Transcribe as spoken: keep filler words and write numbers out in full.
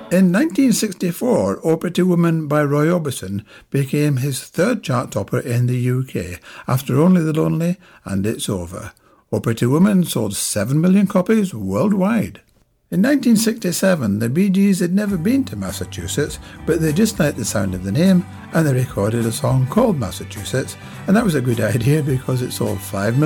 In nineteen sixty-four, "Oh Pretty Woman" by Roy Orbison became his third chart topper in the U K, after only "The Lonely" and "It's Over." "Oh Pretty Woman" sold seven million copies worldwide. In nineteen sixty-seven, the Bee Gees had never been to Massachusetts, but they just liked the sound of the name, and they recorded a song called "Massachusetts," and that was a good idea because it sold five million